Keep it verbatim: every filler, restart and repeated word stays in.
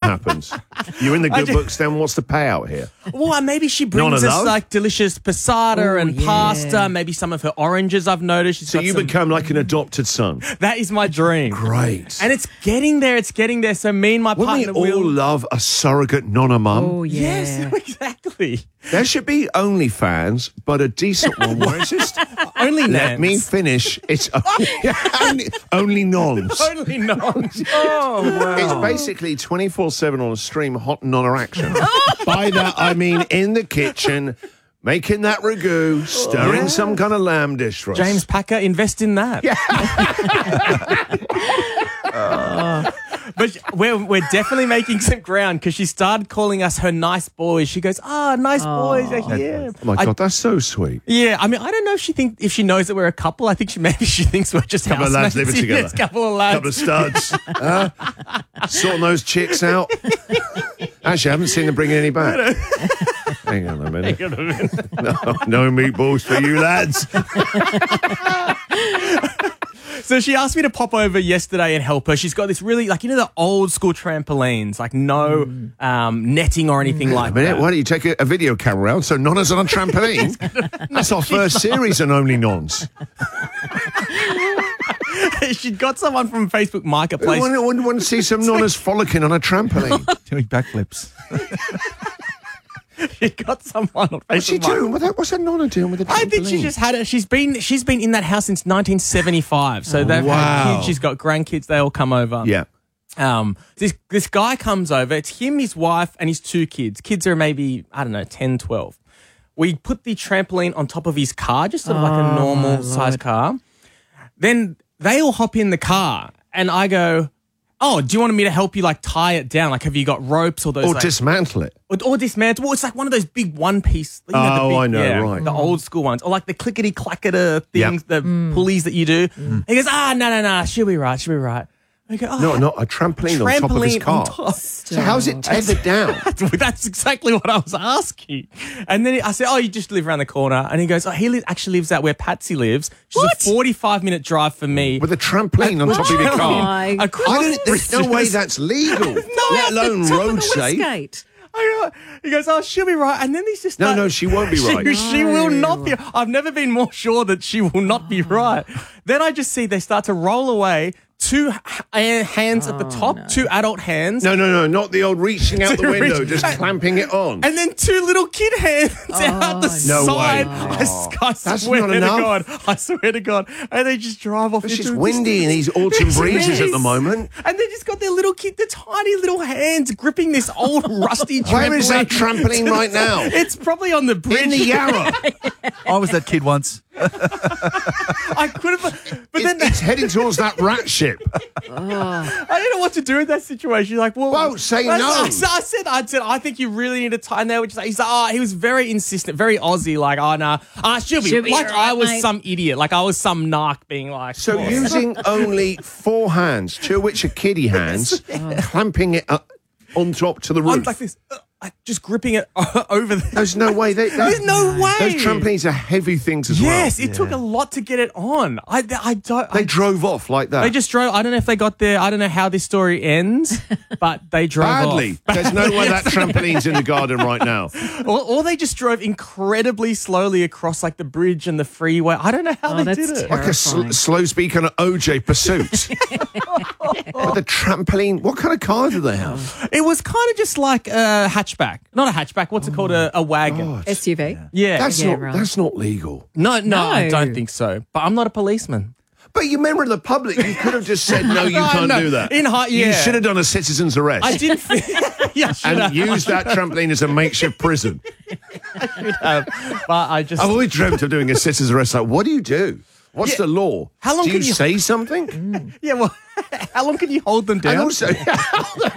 happens? You're in the good just- books, then what's the payout here? Well, maybe she None brings of us love? like delicious passata Ooh, and yeah. pasta. Maybe some of her oranges. I've noticed. She's So got you some- become like an adopted son. That is my dream. Great. And it's getting there. It's getting there. So me and my Wouldn't we partner all will. love a surrogate nonna mum? Oh, yeah. Yes, exactly. There should be OnlyFans, but a decent one where it's just Only let Nance. me finish. It's only, only, only nons. Only nons. Oh, wow. It's basically twenty-four seven on a stream, hot nonna action. By that, I mean in the kitchen, making that ragu, stirring some kind of lamb dish for us. James Packer, invest in that. Uh, but we're, we're definitely making some ground because she started calling us her nice boys. She goes, ah, nice boys are here. Oh my I- God, that's so sweet. Yeah, I mean, I don't know if she think if she knows that we're a couple. I think she maybe she thinks we're just Couple of lads housemates. living together. Yes, couple of lads. Couple of studs. huh? Sorting those chicks out. Actually, I haven't seen them bringing any back. Hang on a minute. Hang on a minute. No, no meatballs for you lads. So she asked me to pop over yesterday and help her. She's got this really, like, you know, the old school trampolines, like no um, netting or anything like A minute, that. why don't you take a, a video camera around so Nonna's on a trampoline? That's our first series on Only Nons. She'd got someone from Facebook Marketplace. I wouldn't, wouldn't want to see some Nonnas frolicking on a trampoline. Doing backflips. She got someone on Facebook What's she Marketplace. doing with that? What's that Nonna doing with the trampoline? I think she just had it. She's been she's been in that house since nineteen seventy-five. So they've Wow. had kids. She's got grandkids. They all come over. Yeah. Um. This this guy comes over. It's him, his wife, and his two kids. Kids are maybe I don't know ten, twelve. We put the trampoline on top of his car, just sort of like a normal size car. Then they all hop in the car, and I go, "Oh, do you want me to help you like tie it down? Like, have you got ropes or those?" Or like, dismantle it. Or, or dismantle. Well, it's like one of those big one piece. You know, the Oh, big, I know, yeah, right. The old school ones. Or like the clickety clackety things, Yep. the pulleys that you do. He goes, ah, no, no, no, she'll be right, she'll be right. I go, oh, No, not a trampoline, on top of his trampoline car. on top. So how's it tethered down? That's exactly what I was asking. And then I said, oh, you just live around the corner. And he goes, oh, he li- actually lives out where Patsy lives. She's What? a forty-five minute drive for me. With a trampoline on top of your car? my Across I don't, there's no bridges. way that's legal, let alone road safe. Westgate. I know. He goes, oh, she'll be right. And then he's just No, like, no, she won't be she, right. She will not be. I've never been more sure that she will not be right. Then I just see they start to roll away. Two h- hands at the top, two adult hands. No, no, no, not the old reaching out the To window, reach- just clamping it on. And then two little kid hands out the No side. way. I, s- I That's swear not to enough. God. I swear to God. And they just drive off. It's into just the windy in distance. these autumn It breezes at the is. moment. And they just got their little kid, the tiny little hands gripping this old rusty trampoline. Where is that trampoline right now? It's probably on the bridge. In the Yarra. I was that kid once. I could have, but then It- it's heading towards that rat ship. I didn't know what to do in that situation. Like, well, Won't say I, no. I, said- I said, I said, I think you really need to tie. And they were just like, he's like, oh, he was very insistent, very Aussie. Like, oh no, ah, she'll be, She'll be like all I right, was mate. some idiot, like I was some narc being like, So "Oh." using only four hands, two of which are kiddie hands, clamping it up on top to the I'm roof. like this, uh, I- just gripping it over there. There's no way. They, they, There's no way. Those trampolines are heavy things as well. Yes, it took a lot to get it on. I, I don't. They I, drove off like that. they just drove. I don't know if they got there. I don't know how this story ends, but they drove Badly. off. There's no way that trampoline's in the garden right now. Or, or they just drove incredibly slowly across like the bridge and the freeway. I don't know how Oh, they that's did it. terrible. Like a sl- Terrifying. slow speak on an O J Pursuit. But the trampoline, what kind of car do they have? It was kind of just like a hatchback. Not a hatchback. What's it called? A, a wagon. S U V. Yeah. That's Yeah, not right. that's not legal. no, no, I No. don't think so. But I'm not a policeman. But you remember in the public, you could have just said, no, you No, can't no. do that. In high- You yeah. should have done a citizen's arrest. I didn't feel. yeah, I should and have. used that trampoline as a makeshift prison. have, but I just. I've always dreamt of doing a citizen's arrest. Like, what do you do? What's Yeah. the law? How long do you, can you- say something? yeah, well, how long can you hold them down? And also,